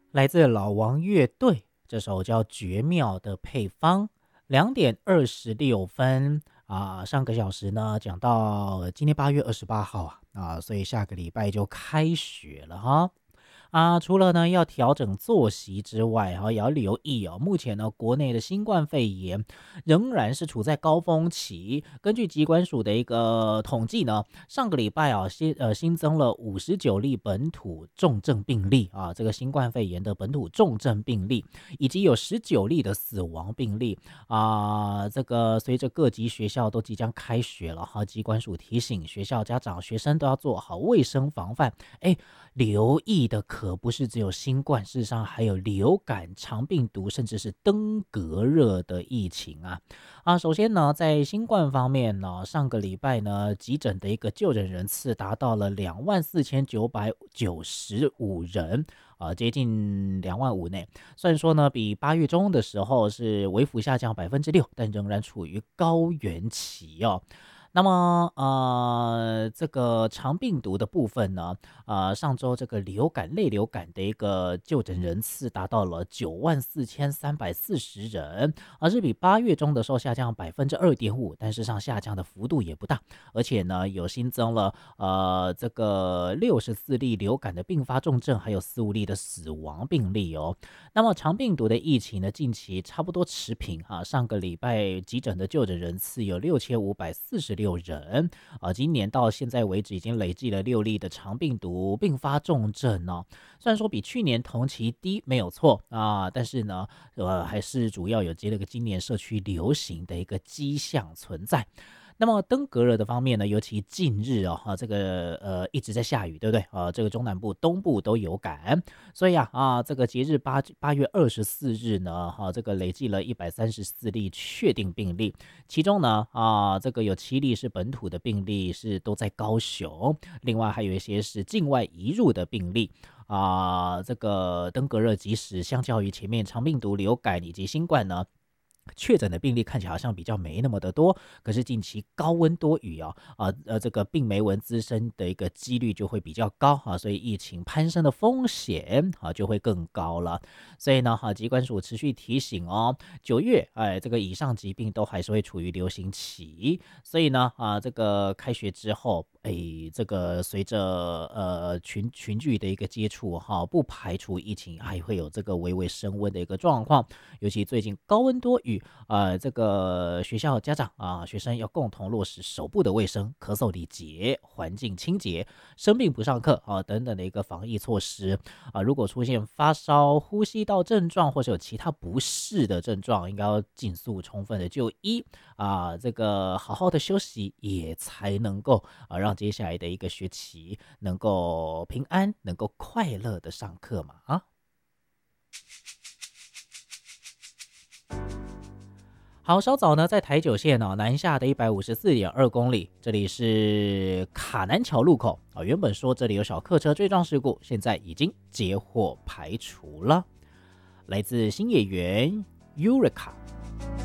来自老王乐队，这首叫《绝妙的配方》。2:26上个小时呢讲到今天8月28号所以下个礼拜就开学了哈。除了呢要调整作息之外，也要留意目前呢国内的新冠肺炎仍然是处在高峰期。根据疾管署的一个统计呢，上个礼拜新增了59例本土重症病例这个新冠肺炎的本土重症病例，以及有19例的死亡病例这个随着各级学校都即将开学了疾管署提醒学校家长学生都要做好卫生防范。留意的可不是只有新冠，事实上还有流感、肠病毒，甚至是登革热的疫情首先呢，在新冠方面呢，上个礼拜呢，急诊的一个就诊人次达到了24,995人，接近25000呢。虽然说呢，比8月中的时候是微幅下降6%，但仍然处于高原期那么这个肠病毒的部分呢，上周这个类流感的一个就诊人次达到了94340人，是比8月中的时候下降2.5%，但事实上下降的幅度也不大，而且呢有新增了这个64例流感的并发重症，还有4-5例的死亡病例那么肠病毒的疫情呢，近期差不多持平上个礼拜急诊的就诊人次有6546人今年到现在为止已经累计了6例的肠病毒并发重症虽然说比去年同期低没有错但是呢还是主要有今年社区流行的一个迹象存在。那么登革热的方面呢，尤其近日这个一直在下雨，对不对这个中南部、东部都有感，所以这个截至8月24日呢这个累计了134例确定病例，其中呢这个有7例是本土的病例，是都在高雄，另外还有一些是境外移入的病例这个登革热即使相较于前面肠病毒、流感以及新冠呢，确诊的病例看起来好像比较没那么的多，可是近期高温多雨这个病媒蚊滋生的一个几率就会比较高所以疫情攀升的风险就会更高了。所以呢疾管署持续提醒9月这个以上疾病都还是会处于流行期，所以呢这个开学之后这个随着群聚的一个接触不排除疫情还会有这个微微升温的一个状况，尤其最近高温多雨这个学校家长学生要共同落实手部的卫生、咳嗽礼节、环境清洁、生病不上课等等的一个防疫措施如果出现发烧、呼吸道症状或是有其他不适的症状，应该要尽速充分的就医这个好好的休息，也才能够让接下来的一个学期能够平安、能够快乐的上课嘛好，稍早呢，在台九线南下的154.2公里，这里是卡南桥路口原本说这里有小客车追撞事故，现在已经接获排除了。来自新演员 Eureka。